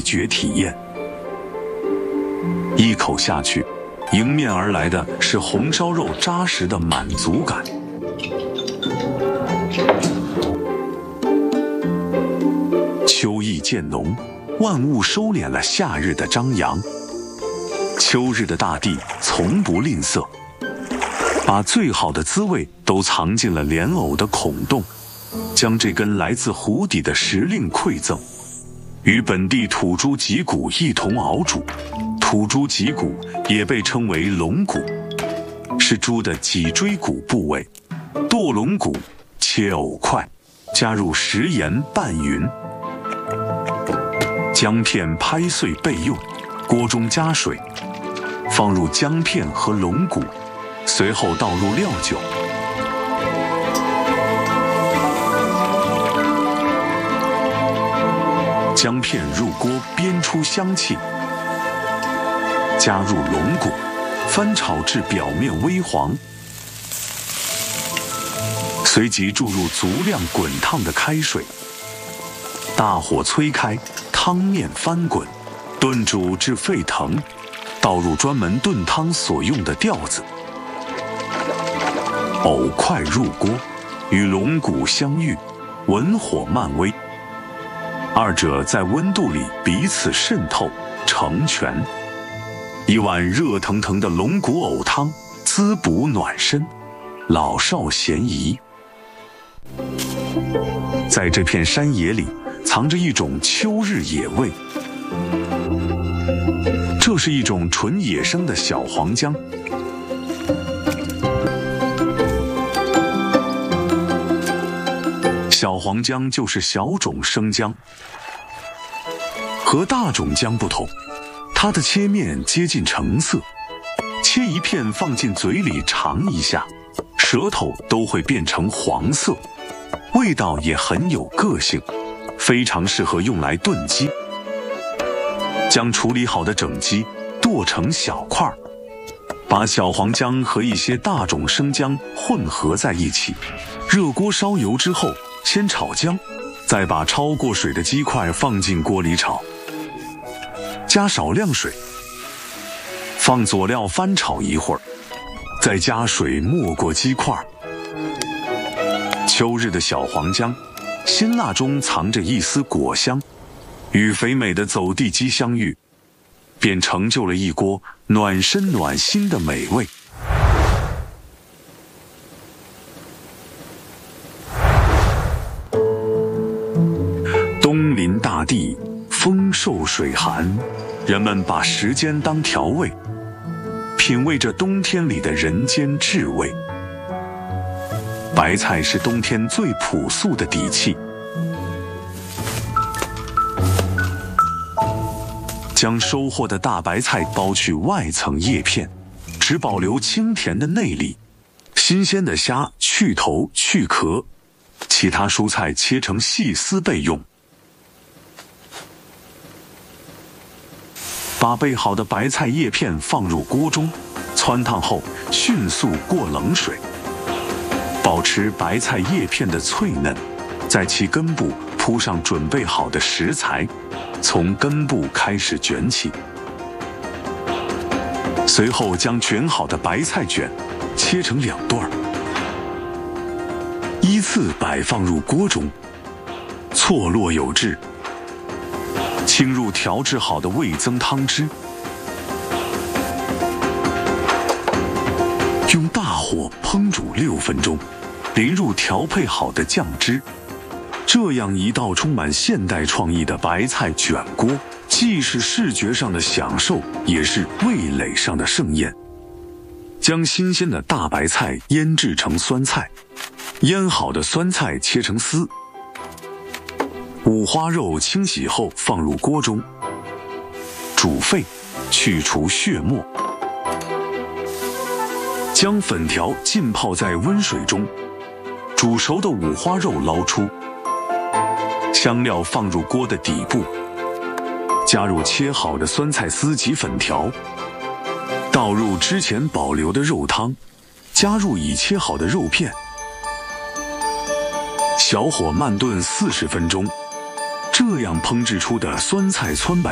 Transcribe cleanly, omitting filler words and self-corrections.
觉体验。一口下去，迎面而来的是红烧肉扎实的满足感。秋意渐浓，万物收敛了夏日的张扬。秋日的大地从不吝啬，把最好的滋味都藏进了莲藕的孔洞，将这根来自湖底的时令馈赠，与本地土猪脊骨一同熬煮。土猪脊骨也被称为龙骨，是猪的脊椎骨部位。剁龙骨，切藕块，加入食盐拌匀，姜片拍碎备用。锅中加水，放入姜片和龙骨，随后倒入料酒。姜片入锅煸出香气，加入龙骨，翻炒至表面微黄，随即注入足量滚烫的开水，大火催开，汤面翻滚，炖煮至沸腾，倒入专门炖汤所用的吊子。藕块入锅，与龙骨相遇，文火慢煨，二者在温度里彼此渗透成全。一碗热腾腾的龙骨藕汤，滋补暖身，老少咸宜。在这片山野里，藏着一种秋日野味，这是一种纯野生的小黄姜。小黄姜就是小种生姜，和大种姜不同，它的切面接近橙色，切一片放进嘴里尝一下，舌头都会变成黄色，味道也很有个性，非常适合用来炖鸡。将处理好的整鸡剁成小块，把小黄姜和一些大种生姜混合在一起，热锅烧油之后，先炒姜，再把焯过水的鸡块放进锅里炒，加少量水，放佐料翻炒一会儿，再加水没过鸡块。秋日的小黄姜，辛辣中藏着一丝果香，与肥美的走地鸡相遇，便成就了一锅暖身暖心的美味。东临大地，风瘦水寒，人们把时间当调味，品味着冬天里的人间至味。白菜是冬天最朴素的底气，将收获的大白菜剥去外层叶片，只保留清甜的内里。新鲜的虾去头去壳，其他蔬菜切成细丝备用。把备好的白菜叶片放入锅中，汆烫后迅速过冷水，保持白菜叶片的脆嫩，在其根部铺上准备好的食材，从根部开始卷起，随后将卷好的白菜卷切成2段，依次摆放入锅中，错落有致。倾入调制好的味增汤汁，用大火烹煮6分钟，淋入调配好的酱汁。这样一道充满现代创意的白菜卷锅，既是视觉上的享受，也是味蕾上的盛宴。将新鲜的大白菜腌制成酸菜，腌好的酸菜切成丝。五花肉清洗后放入锅中，煮沸，去除血沫。将粉条浸泡在温水中，煮熟的五花肉捞出，香料放入锅的底部，加入切好的酸菜丝及粉条，倒入之前保留的肉汤，加入已切好的肉片，小火慢炖40分钟。这样烹制出的酸菜汆白